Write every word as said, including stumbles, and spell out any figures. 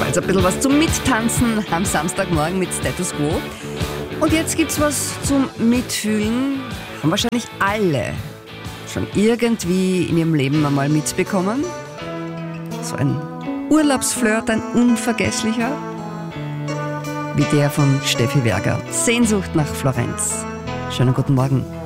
Also ein bisschen was zum Mittanzen am Samstagmorgen mit Status Quo. Und jetzt gibt's was zum Mitfühlen. Haben wahrscheinlich alle schon irgendwie in ihrem Leben einmal mitbekommen. So ein Urlaubsflirt, ein unvergesslicher, wie der von Steffi Werger. Sehnsucht nach Florenz. Schönen guten Morgen.